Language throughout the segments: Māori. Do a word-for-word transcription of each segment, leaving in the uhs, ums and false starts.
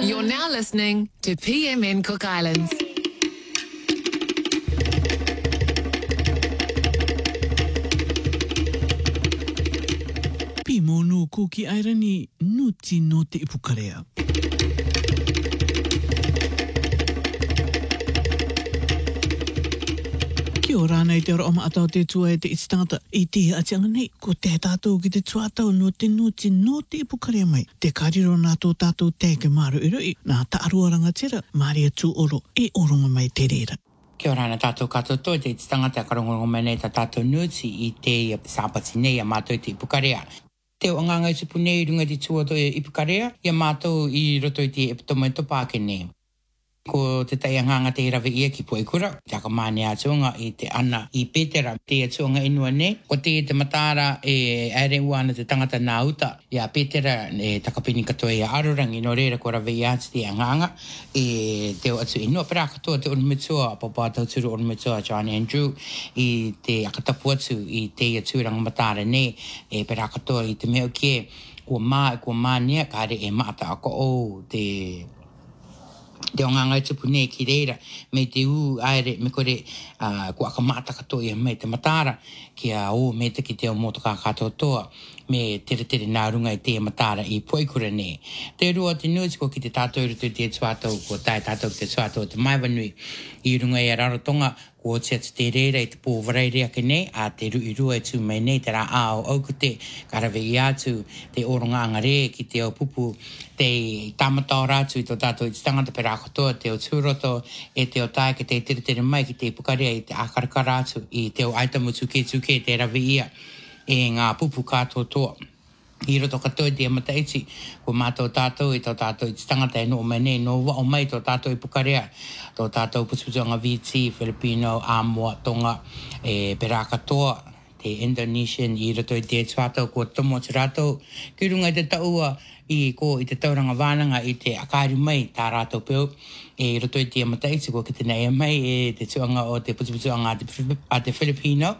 You're now listening to P M N Cook Islands. Pimonu kuki airani nuti no te ipukarea. Kia ora nei te ora o maatau te tua e te istangata i te atianga nei ko te tātou ki te tuatau no te nuti no te ipukarea mai. Te kariro nā tō tātou te ke maru i rui nā taarua rangatira Maria tu oro e oronga mai te reira. Kia ora na tātou katoa toi te istangata a karongongo mai nei ta tātou nuti i te sāpati nei a mātou te ipukarea. Te o nganga i tupu nei runga te tuatau e ipukarea i a mātou i roto i te epitoma i topake nei. Ko te tai nganga te rawe ia ki Poikura, te akamane a tuonga i te ana i Petera, te a tuonga inua nei. Ko te te matara e aere uana te tangata nā uta, i a Petera e takapini katoa i a arorangi no reira ko rawe ia te a nganga, e te o atu inua pera katoa te onumitua, papa tau turu onumitua John Andrew, i te akatapu atu i te a tūranga matara nei, e pera katoa i te meo kie, kua mā e kua mā nea, kāre e maata ako o te... Te o nganga i tupu nei ki reira, me te u aere, me kore uh, kua ka mata katoa ia me te matara, ki a o me te ki te o motoka katoa toa, me tere tere nā runga i te matara i Poikura nei. Te rua te nuti ko ki te tātou rutu te tuatau, ko tai tātou ki te tuatau te maiwanui, i runga i a rarotonga, ko te atu te reira i te pōwarai rea ke nei, a te rui rua i tū mai nei, te rā ao au ko te karawe i atu, te oronga anga re, ki te o pupu, te tamatau rātu i tō tātou i te tangata pera kotoa, te o tūroto, e te o tae ke te tere tere mai, ki te pukarea i te akaraka rātu, i te o aitamu tuke tuke, te rawe ia, e ngā pupu kātoa toa. I roto katoa te amataiti, ko mātou tātou i tō tātou i te tangata e no mai nei, no wa o mai tō tātou i pukarea, tō tātou putuputuanga V T, Filipino, Amoa, Tonga, e pera katoa, te Indonesian, i roto i te tuatau ko tomo te rātou, ki runga i te taua, i ko i te tauranga wānanga i te akari mai tā rātou peo, e roto i te amataiti, ko ki te nei mai, e te tuanga o te putuputuanga a te Filipino,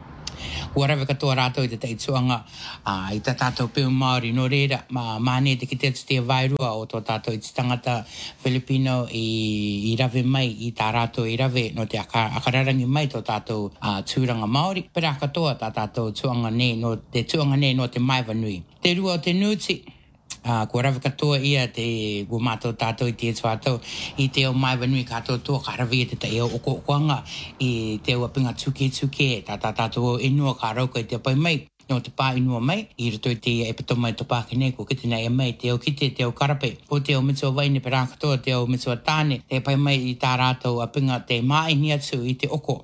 Ua rawe katoa rātou i te teituanga uh, i tā tātou pēu Māori no reira, ma māne te ki te atu te vairua o tō tātou i te tangata Filipino i, i rawe mai i tā rātou i rawe no te aka, akararangi mai tō tātou uh, tūranga Māori. Pera katoa tā tātou tuanga nei no te tuanga nei no te maiwanui. Te rua o te nuti. Uh, ko rawe katoa ia te go mātou tātou i te tuatau i te o maiwanui kātou toa ka rawe i te te o kokoanga i te o apinga tuke tuke tā tā tātou o inua ka rauka i te pai mai no te pā inua mai i roto i te epitoma i te pāke nei ko kite nei mai te o kite te o karape o te o mitua waine pera katoa te o mitua tāne te pai mai i tā rātou apinga te māini atu i te oko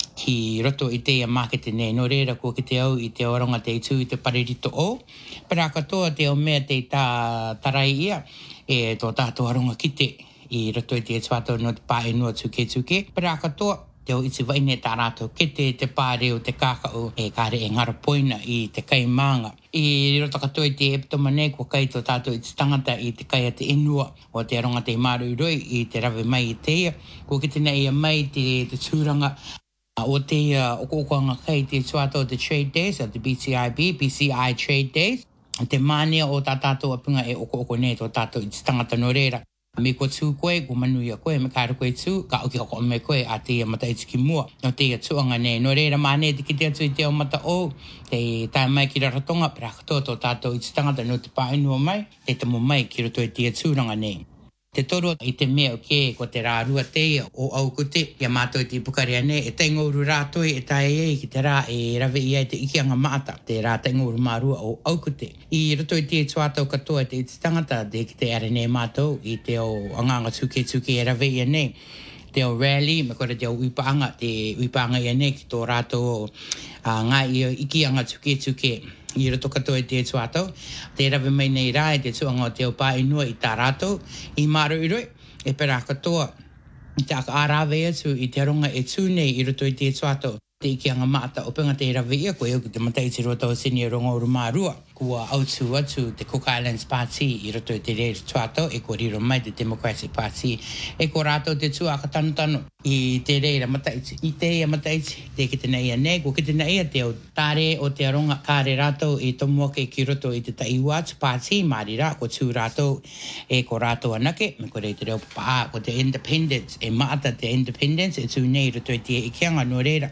ki roto i te market nei no reira ko ki te au i te oronga te itu i te paririto o. Pera katoa te o mea te tā tarai ia e tō tātou aronga kite i roto i te tuatau no te pāe nua tuke tuke. Pera katoa te o iti waine tā rātou kite te pāre o te kākau e kāre e ngara poina i te kai maanga. I roto katoa i te epitoma nei ko kai tō tātou i te tangata i te kai a te inua o te aronga te maru i roi i te rawe mai i te ia. Ko ki te nei mai te, te tūranga o te uh, okoanga kai te tuatau the Trade Days, o te B C I B, B C I Trade Days. Te mānea o tā tātou apinga e oko oko nei tō tātou i te tangata no reira. Me ko tū koe, ko manui a koe, me kāra koe tū, ka oki hoko me koe a te mata i tiki mua. No te ia tuanga nei, no reira mānea te ki te atu i te o mata o, te tae mai ki raratonga, pera katoa tō tātou i te tangata no te pāinua mai, te tamo mai ki roto i te tūranga nei. Te toro i te mea o ke ko te rārua te o au kute, ia mātou i te pukarea nei, e taingouru rātoi e tae e ki te rā e rawe ia i te ikianga maata, te rā taingouru mārua o au kute. I roto i te tuatau katoa te iti tangata, te ki te are nei mātou, i te o anganga tuke tuke e rawe ia nei. Te o rally, me kore te o uipaanga, te uipaanga ia nei ki tō rātou uh, ngā i o ikianga tuke tuke. I roto katoa i te tuatau, te rawe mai nei rā i te tuanga o te o pā inua i tā rātou, i maru i roi, e pera katoa, i te aka ārawe atu i te ronga e tū nei i roto i te tuatau. te ki anga mata o penga te rawe ia ko e ki te matai te roto o sini rongo urumārua. Kua autu atu te Cook Islands Party i roto i te rei tuato e ko riro mai te Democratic Party e ko rato te tua ka tanu tanu i te rei ra mataiti. I te ia mataiti te ki te nei a nei ko ki te nei a te o tare o te aronga kāre rato i tomo ke ki roto i te taiwa tu party maari ra ko tū rato e ko rato anake me ko rei te reo paa ko te independence e maata te independence e tū nei roto i te ikianga no reira.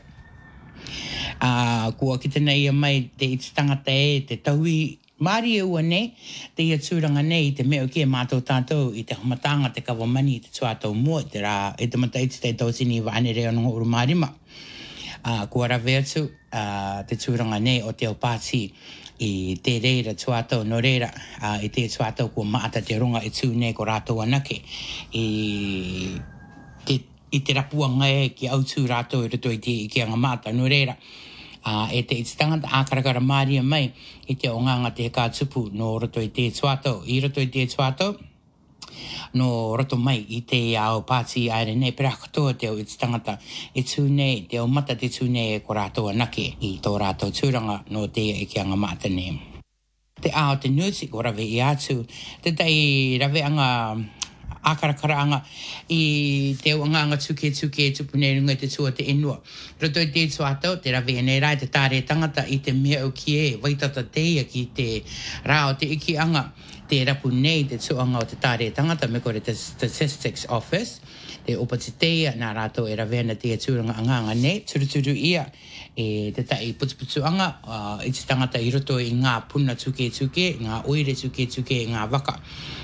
Uh, kua ki te nei a mai te ititangata e te taui maari e ua nei, te ia tūranga nei i te meo ki e mātou tātou i te hamatanga te kawamani i te tuatau mua, te rā e te mataiti te tausini i waane reo nunga uru marima. Uh, kua rawe atu uh, te tūranga nei o te au pāti i te reira tuatau no reira, uh, i te tuatau kua maata te runga i tū nei ko rātou anake i te i te rapuanga e ki autū rātou i roto i te i ki anga mata no reira. Uh, e te ititangata ākarakara māria mai i te onganga te kā tupu no roto i te tuatau. I roto i te tuatau, no roto mai i te ao pāti aere nei pera katoa te o ititangata e tū nei, te o mata te tū nei e ko rātou anake i tō rātou tūranga no te i ki anga mata nei. Te ao te nuti ko rawe i atu, te tei rawe anga ākarakaraanga i te anga tuke tuke tupu nei runga te tua te inua. Roto i te tuatau, te rawe nei rai te tāre tangata i te mea o ki e, waitata teia ki te rao te iki anga, te rapu nei te tuanga o te tāre tangata me kore te Statistics Office, te opa te teia nā rātou e rawe na te tūranga anganga nei, turuturu ia e te tai putuputuanga uh, i te tangata i roto i ngā puna tuke tuke, ngā oire tuke tuke, ngā waka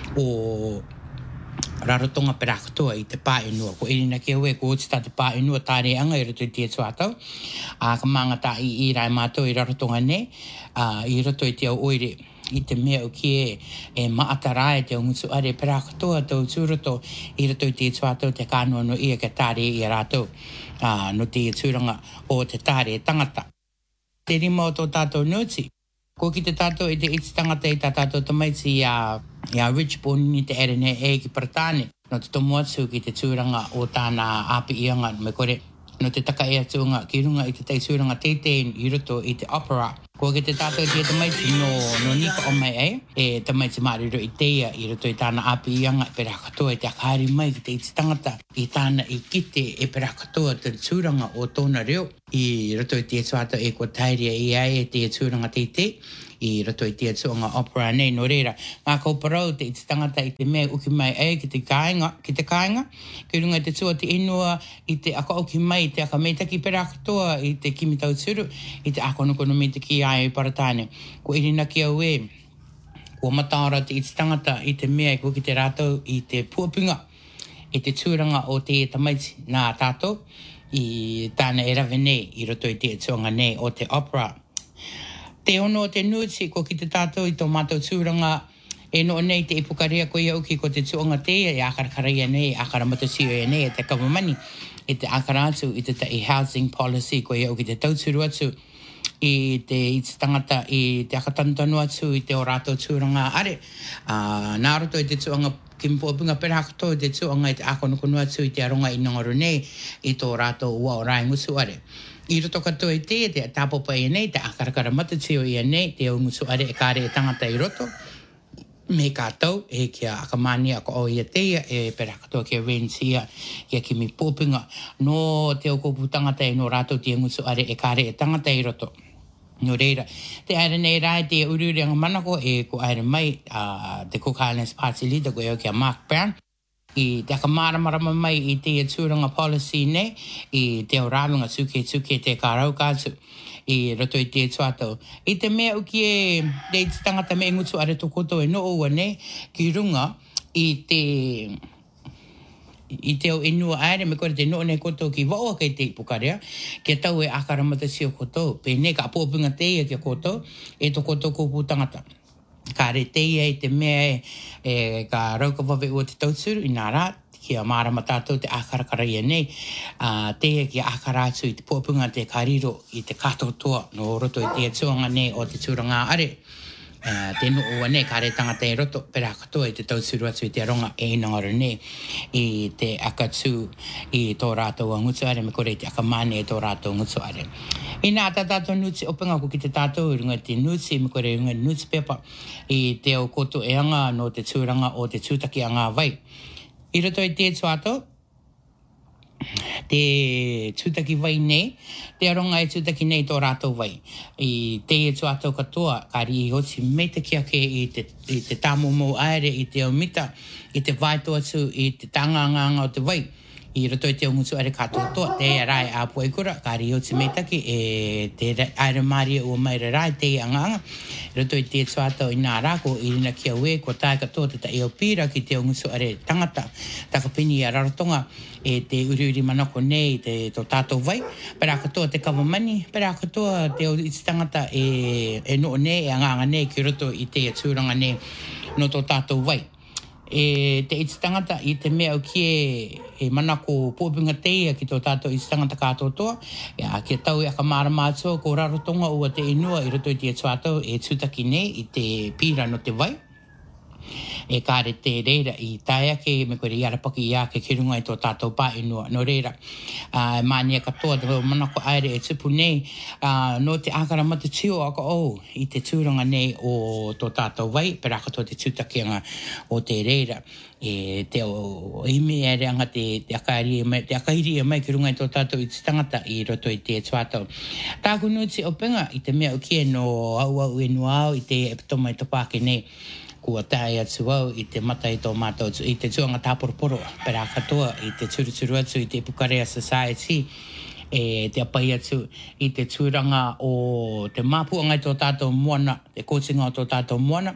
o rarotonga perakatoa i te pā inua. Ko irina ke ue ko utita te pā inua tāre anga i roto i te tuatau. A ka mangata i i rai mātou i rarotonga ne. Uh, I roto i te au oire i te mea o ki e, e maata rai te o ngutu are perakatoa tau tūroto i roto i te tuatau te kānoa no ia ke tāre i a rātou. Uh, no te tūranga o te tāre tangata. Te rima o tō tātou nuti. Ko ki te tātou i te iti tangata i tā tātou tamaiti i a Ia Richborn ni te ere ne e ki Paratane. No te tomu atu ki te tūranga o tāna api ianga me kore. No te taka e atunga ki runga i te tei tūranga teitein i roto i te opera. Ko ki te tātou i te tamaiti no, no nika o mai e. E tamaiti mariro i teia i roto i tāna api ianga e pera katoa i te akari mai ki te iti tangata. I tāna i kite e pera katoa te tūranga o tōna reo. I roto i te tuata e kua tairia i ai e te tūranga teitei. I roto i te atunga opera nei no reira. Ngā kauparau te iti tangata i te mea uki mai e ki te kāinga, ki te kāinga. Ki runga te tua te inua i te ako uki mai, te aka meitaki pera katoa i te kimi tau turu, i te ako nukono meitaki ai i Paratane. Ko irina ki au e, ko mataora te iti tangata i te mea i ko ki te rātou i te puapinga, i te tūranga o te tamaiti nā tātou, i tāna e rawe nei, i roto i te atunga nei o te opera. Te ono o te nuti ko ki te tātou i tō mātou tūranga e no nei te ipukarea ko ia uki ko te tuonga te e akarakara ia nei, akara matasio ia nei e te kawamani e te akara atu i te tai housing policy ko ia uki te tauturu atu i te i te tangata i te akatantanu atu i te o rātou tūranga are. Uh, nā roto i te tuonga kimpuapinga perakato i te tuonga i te akonukunu atu i te aronga i nongaru nei i tō rātou ua o rai ngusu are. I roto katoa i te, te tāpopa i nei, te akarakara matatio i nei, te o ngusu are e kāre e tangata i roto. Me kātou, e kia akamani ako o ia teia, e pera katoa kia rentia, kia kimi pōpinga, no te o kōpu tangata i no rātou te ngusu are e kāre e tangata i roto. No reira, te aere nei rai te ururenga manako e ko aere mai, uh, te Cook Islands Party Leader ko eo kia Mark Brown, i te akamaramara mai i te tūranga policy nei, i te o rāwinga tuke tuke te kārau kātu, i roto i te tuatau. I te mea uki e, te iti tangata me ngutu are to koto e no ua nei, ki runga i te, i te o inua aere, me kore te no nei koto ki waua kei te ipukarea, kia tau e akaramatasi o koto, pe ne ka apopinga teia kia koto, e to koto kōpū tangata. Ka re teia i te mea e, e ka rauka wawe ua te tauturu i nā rā, kia mārama tātou te akarakara ia nei, uh, teia kia akara atu i te pōpunga te kariro i te katotoa no roto i te tuanga nei o te tūranga are. te no o ne kare tangata e roto pera katoa i te tausuru atu i te ronga e inangaro ne i te akatsu i tō rātou a ngutu are me kore te akamane e tō rātou ngutu are. I nā tātātou nuti openga ko ki te tātou i runga te nuti me kore runga nuti pepa i te o koto e anga no te tūranga o te tūtaki a ngā vai. I roto i te tuato te tūtaki vai nei, te aronga e tūtaki nei tō rātou vai. I te e tuatou katoa, kari i hoti me te kiake i te, i te tāmomo aere, i te omita, i te vaito atu, i te tanganganga o te vai. I roto i te ongutu are katoa toa, te e rai a pua ikura, kari i hoti me taki, e te aere maria ua maira rai, te i anganga. I roto i te tuatou i nā rako, i rina kia ue, ko tae katoa te ta eo pira ki te ongutu are tangata, takapini a rarotonga, e te uri uri manako nei te tō tātou vai. Pera katoa te kawamani, pera katoa te o i te tangata e, e no nei, e anganga nei ki roto i te atūranga nei no tō tātou vai. E te iti tangata i te mea o kie e manako pōpinga teia ki tō tātou iti tangata kātotoa. Ia, kia tau e akamara mātua ko rarotonga ua te inua i roto i te atuatau e tūtaki nei i te pira no te vai. E kāre te reira i taia ke me koe i arapaki i ake ki runga i tō tātou pā inua no reira. Uh, Mānia katoa te manako aere e tupu nei uh, no te akara mata tio aka o i te tūranga nei o tō tātou vai, pera katoa te tūtakianga o te reira. E te o ime ere anga te, te akairi e mai, te akairi e mai ki runga i tō tātou i te tangata i roto i te tuatau. Tāku nuti o penga i te mea o kie no au au e no au i te epitoma i topake nei. Kua tae atu au i te mata i tō mātou i te tuanga tāporoporo pera katoa i te turuturu atu i te Pukarea Society e te apai atu i te tūranga o te māpuanga i tō tātou moana, te kōtinga o tō tātou moana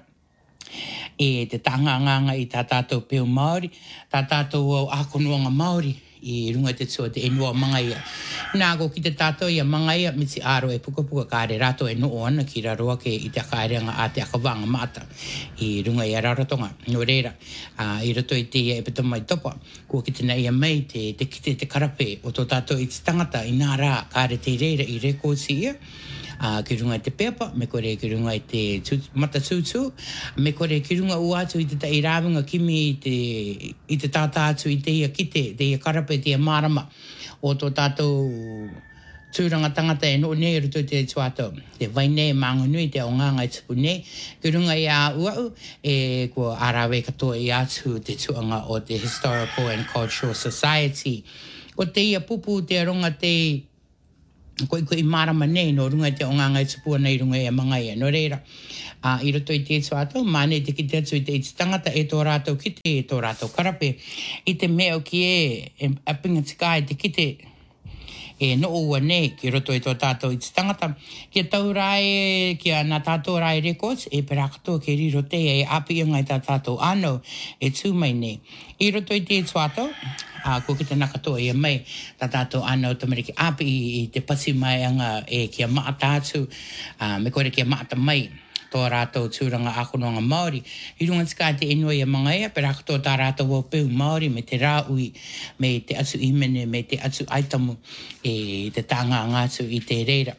e te tanganganga i tā tātou peo Māori, tā tātou au ākonuanga Māori i runga te tua te enua mangaia. Nā ko ki te tātou i a mangaia miti aro e puka puka kāre rato e noo ana ki raroa ke i te akaerenga a te akawanga mata i runga i a rarotonga. No reira, uh, i rato i te e petama i topa, kua ki te nei a mei te, te kite te karape o tō tātou i te tangata i nā rā kāre te reira i rekōsi ia. Uh, ki runga i te pepa, me kore ki runga i te tū, mata tūtū, me kore ki runga u atu i te tai rāwinga kimi i te, i te tātā atu i te ia kite, te ia karape, te ia marama o tō tātou tūranga tangata e no nei ruto te tuatau. Te vai nei mangunui te o nganga i tupu nei, ki runga i a uau, e kua arawe katoa i atu te tuanga o te Historical and Cultural Society. Ko te ia pupu te ronga te koe koe i marama nei no runga te o nganga i tupua nei runga e mangaia. No reira, uh, i roto i te tuatau, mane te kite atu i te iti tangata e tō rātou kite, e tō rātou karape, i te mea o ki e, e apinga tika e te kite, e no ua nei ki roto i tō tātou i te tangata, kia tau rai, kia nā tātou rai records, e pera katoa ke riro te e api inga i tā tātou ano, e tūmai nei. I roto i te tuatau, Uh, ko ki te nakatoa i a mai, tā tātou anau tamariki api i, i te pasi mai anga e kia maata atu, uh, me kore kia maata mai, tō rātou tūranga ākonoanga Māori. I runga tika te inua i a mangaia, pera katoa tā rātou wapeu Māori, me te rāui, me te atu imene, me te atu aitamu, e te tanga ngātu i te reira.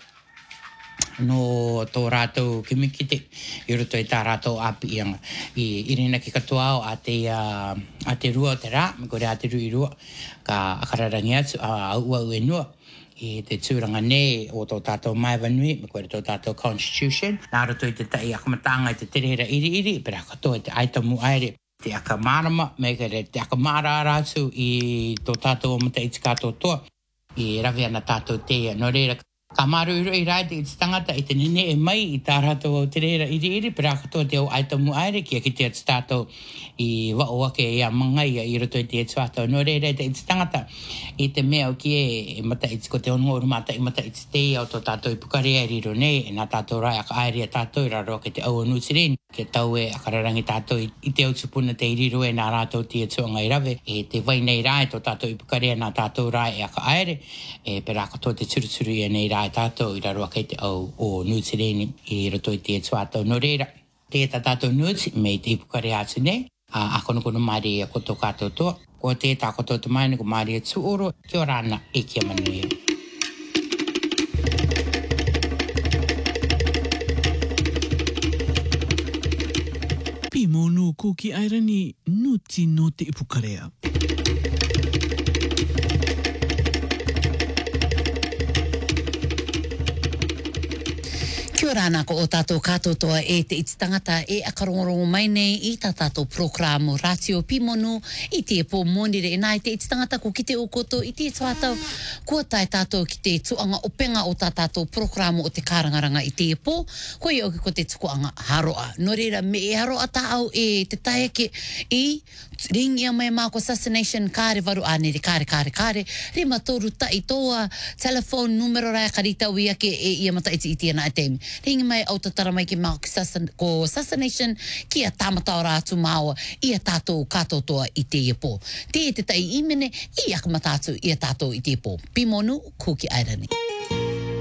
No tō rātou kimikite, i roto i tā rātou api ianga. I irina ki katoa au a te, uh, a te rua o te rā, me kore a te rui rua, ka akararangi atu, a au au e nua. I te tūranga nei o tō tātou maiwanui, me kore tō tātou constitution. Nā roto i te tai akamatanga i te terera iri iri, pera katoa i te aitamu aere. Te akamarama, me kore te akamara rātu i tō tātou o mata i te kātou toa. I rawe ana tātou teia, no reira. Ka maru iro i rai te iti tangata i te nene e mai i tā rātou au te reira iri iri, pera katoa te au aitamu aere, kia ki te ati tātou i wao wake e a mangaia i roto i te ati tātou. No reira te iti tangata i te mea o ki e mata iti ko te ongoru mata i mata iti te au tō tātou i Pukarea i riro nei, e nā tātou rai aka aere a tātou i raro ke te au anutireni, ke tau e akararangi tātou i te au tupuna te i riro e nā rātou tia tuanga i rawe, e te vai nei rai tō tātou i Pukarea nā tātou rai e aka aere, e pera katoa te turuturu i nei rai tātou i raro kei te au o Nutireni i roto i te tuatau. No reira, te ta tātou nuti me te Pukarea atu nei, a kono kono maari e koto kātou toa, ko te tā koto te maini ko maari e tuoro, kia rana e kia manuia. Kuki Airani Nuti no te Ipukarea. Kia ora nako o tātou katotoa e te ititangata e akarongorongo mai nei i tā tātou programo Ratio Pimonu i te e pō monire e nai te ititangata ko ki te o koto i te tuatau kua tai tātou ki te tuanga o penga o tā tātou programo o te kārangaranga i te e pō ko i oki ko te tukuanga haroa. No reira me e haroa tāau e te taeke i ringi a mai mako assassination kāre varu ane re kāre kāre kāre rima toru ta i toa telephone numero rai karita wia ke e ia mata iti iti ana e teimi. Ringi mai au tatara mai ki mao ko assassination ki a tamata o rātu maua i a tātou katotoa i te ipo. Te e te tai imene i akamatatu i a tātou i te ipo. Pimonu, kuki airani.